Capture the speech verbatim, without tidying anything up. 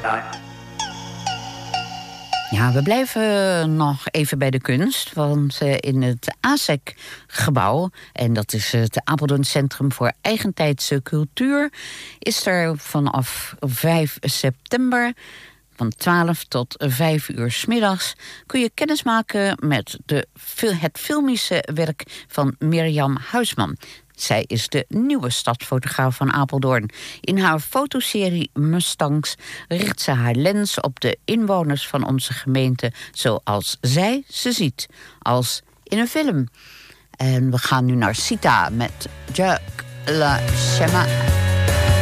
Ja, we blijven nog even bij de kunst, want in het A S E C-gebouw... en dat is het Apeldoorn Centrum voor Eigentijdse Cultuur... is er vanaf vijf september... van twaalf tot vijf uur 's middags kun je kennismaken met de, het filmische werk van Mirjam Huisman. Zij is de nieuwe stadfotograaf van Apeldoorn. In haar fotoserie Mustangs richt ze haar lens op de inwoners van onze gemeente zoals zij ze ziet, als in een film. En we gaan nu naar Sita met Jack La Chema.